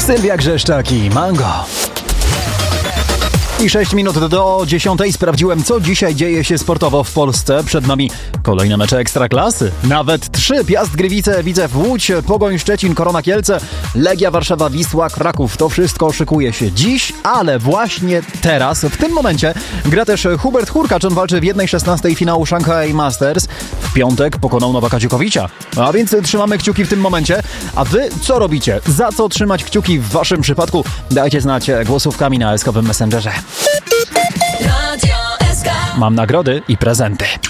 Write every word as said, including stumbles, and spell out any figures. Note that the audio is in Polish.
Sylwia Grzeszczak i Mango. I sześć minut do dziesiątej. Sprawdziłem, co dzisiaj dzieje się sportowo w Polsce. Przed nami kolejne mecze Ekstraklasy. Nawet trzy. Piast Gliwice, Widzew Łódź, Pogoń Szczecin, Korona Kielce, Legia Warszawa, Wisła Kraków. To wszystko szykuje się dziś, ale właśnie teraz, w tym momencie, gra też Hubert Hurkacz. On walczy w jednej szesnastej finału Shanghai Masters. W piątek pokonał Nowaka Dziokowicza. A więc trzymamy kciuki w tym momencie. A wy co robicie? Za co trzymać kciuki w waszym przypadku? Dajcie znać głosówkami na eskowym Messengerze. Mam nagrody i prezenty.